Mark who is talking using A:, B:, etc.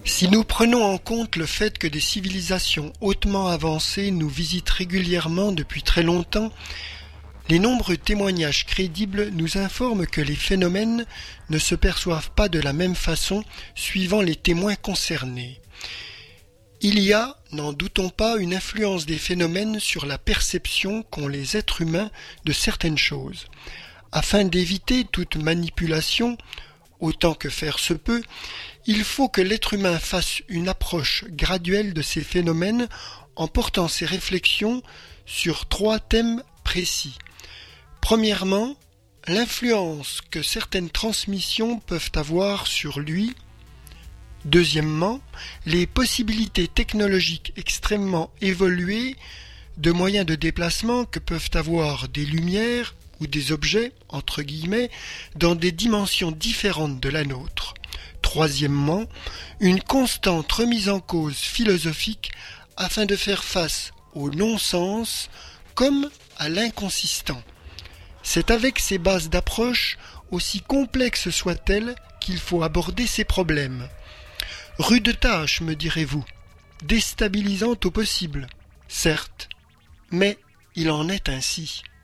A: Si nous prenons en compte le fait que des civilisations hautement avancées nous visitent régulièrement depuis très longtemps, les nombreux témoignages crédibles nous informent que les phénomènes ne se perçoivent pas de la même façon suivant les témoins concernés. Il y a, n'en doutons pas, une influence des phénomènes sur la perception qu'ont les êtres humains de certaines choses. Afin d'éviter toute manipulation, autant que faire se peut, il faut que l'être humain fasse une approche graduelle de ces phénomènes en portant ses réflexions sur 3 thèmes précis. Premièrement, l'influence que certaines transmissions peuvent avoir sur lui. Deuxièmement, les possibilités technologiques extrêmement évoluées de moyens de déplacement que peuvent avoir des lumières ou des objets, entre guillemets, dans des dimensions différentes de la nôtre. Troisièmement, une constante remise en cause philosophique afin de faire face au non-sens comme à l'inconsistant. C'est avec ces bases d'approche, aussi complexes soient-elles, qu'il faut aborder ces problèmes. Rude tâche, me direz-vous, déstabilisante au possible, certes, mais il en est ainsi.